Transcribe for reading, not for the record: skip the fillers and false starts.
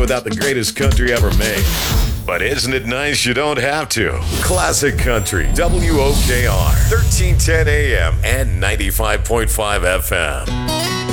without the greatest country ever made. But isn't it nice you don't have to? Classic Country, WOKR, 1310 AM and 95.5 FM.